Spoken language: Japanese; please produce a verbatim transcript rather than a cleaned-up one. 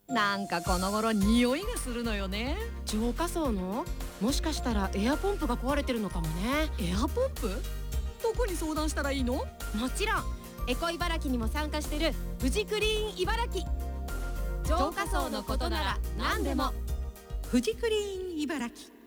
なんかこの頃匂いがするのよね。 浄化槽のもしかしたらエアポンプが壊れてるのかもね。 エアポンプ？どこに相談したらいいの？ もちろんエコ茨城にも参加してるフジクリーン茨城。浄化槽のことなら何でも。 フジクリーン茨城。